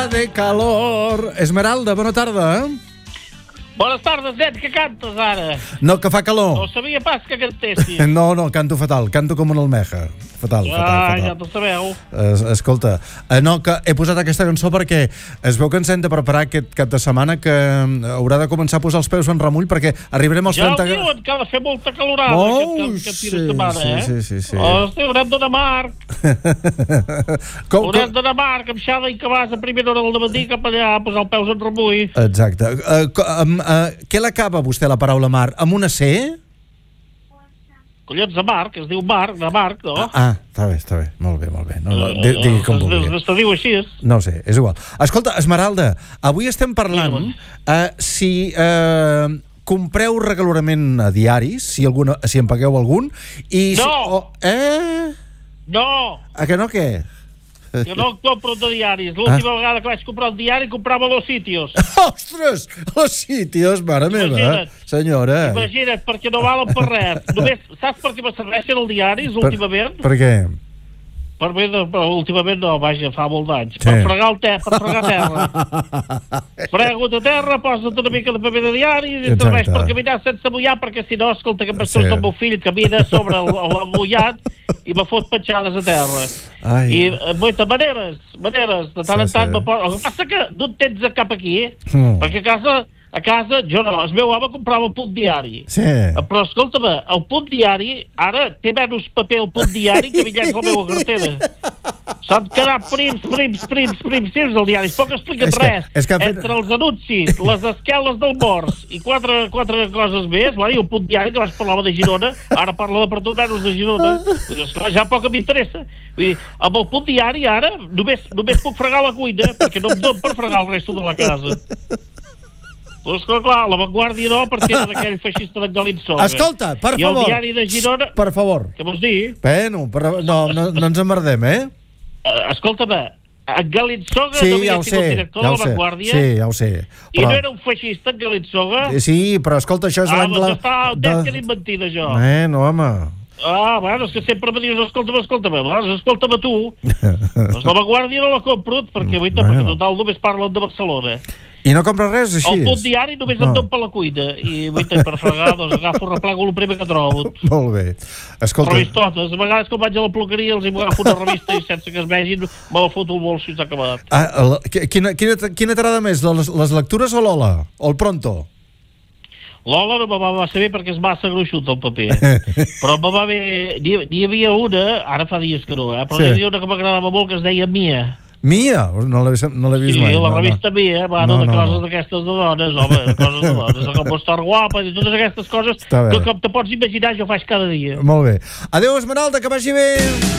ola de calor. Esmeralda, bona tarda. Bones tardes, nen, que cantes ara? No, que fa calor. No sabia pas que cantessis. No, canto fatal, canto com una almeja. Fatal. Ja t'ho sabeu. Escolta, no, que he posat aquesta cançó perquè es veu que ens hem de preparar aquest cap de setmana, que haurà de començar a posar els peus en remull perquè arribarem als 30 graus. Ja ho diuen, que ha de fer molta calorada aquest fi de setmana, Sí. Hosti, haurem d'anar a Marc. Haurem d'anar a Marc, amb xada i que vas a primera hora del matí cap allà a posar els peus en remull. Exacte. Què l'acaba vostè, la paraula mar? Amb una C? Collons, de Marc, es diu Marc, de Marc, no? Està bé, molt bé. No, digui com vulgui. Es diu així. No ho sé, és igual. Escolta, Esmeralda, avui estem parlant si compreu regalorament a diaris, si en pagueu algun, i... No! No! A que no, què? Jo no compro de diaris. L'última vegada que vaig comprar un diari comprava Los Sitios. Ostres! Los Sitios, mare meva, senyora. Imagina't, perquè no valen per res. Només, saps per què me serveixen els diaris últimament? Per què? Últimament no, vaja, fa molt d'anys. Per fregar terra. Frego de terra, posa't una mica de paper de diari i serveix per caminar sense mullar, perquè si no, escolta, que em pastor el meu fill camina sobre el mullat i me fot petjades a terra. I moltes maneres, de tant en tant me posa... El que passa que no en tens cap aquí, perquè a casa, jo no, el meu home comprava un punt diari. Però, escolta'm, el punt diari, ara té menys paper el punt diari que bitllets la meva cartera. S'han quedat prims el diari. Poc expliquen res. Entre els anuncis, les esqueles del Morts i quatre coses més, i el punt diari, que abans parlava de Girona, ara parla de per tot menys de Girona. Ja poc m'interessa. Vull dir, amb el punt diari, ara, només puc fregar la cuina, perquè no em dono per fregar el resto de la casa. Doncs clar, la Vanguardia no, perquè era d'aquell feixista d'en Galinsoga. Escolta, per favor. I el diari de Girona... Per favor. Què vols dir? Bueno, no ens emmerdem, Escolta'm, en Galinsoga no havia sigut director de la Vanguardia. Sí, ja ho sé. I no era un feixista, en Galinsoga? Sí, però escolta, això és l'any de la... Doncs està un des que n'he mentida, jo. No, home... Bueno, és que sempre me dius, escolta'm a tu. Doncs la Vanguardia no la compro, perquè total només parlen de Barcelona. I no compres res així? El punt diari només em dono per la cuina. I per fregar, doncs agafo, replego el primer que trobo. Molt bé. Escolta... Revistotes. A vegades quan vaig a la peluqueria els agafo una revista i sense que es vegin me la foto al bolso i s'ha acabat. Quina t'agrada més, les lectures o l'Ola? O el Pronto? L'Ola no me va massa bé perquè és massa gruixut el paper. Però me va bé... N'hi havia una, ara fa dies que no, però n'hi havia una que m'agradava molt que es deia Mia. Mia? No l'he vist mai. Sí, la revista Mia, de coses d'aquestes de dones, home, coses de dones, com estar guapa i totes aquestes coses que com te pots imaginar jo faig cada dia. Molt bé. Adéu, Esmeralda, que vagi bé.